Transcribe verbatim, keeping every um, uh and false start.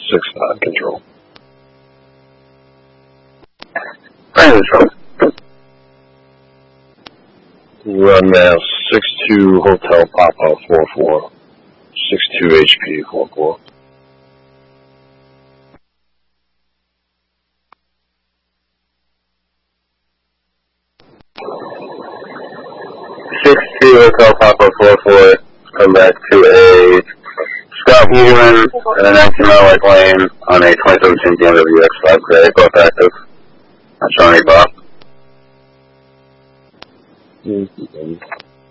six nine control. Brandon Trump. Run now six two Hotel Papa four four. six two H P four four. six two Hotel Papa four four. Come back to a Scott Newman and a nineteen mile like lane on a twenty seventeen B M W X five Gray, both active. That's Johnny Bob. Mm-hmm.